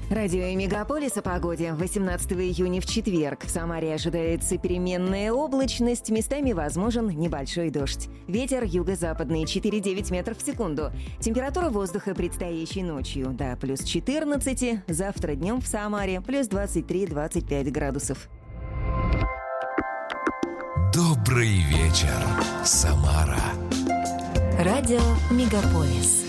Радио Мегаполис о погоде. 18 июня в четверг в Самаре ожидается переменная облачность, местами возможен небольшой дождь. Ветер юго-западный 4,9 метров в секунду. Температура воздуха предстоящей ночью до плюс 14, завтра днем в Самаре плюс 23-25 градусов. Добрый вечер, Самара. Радио Мегаполис.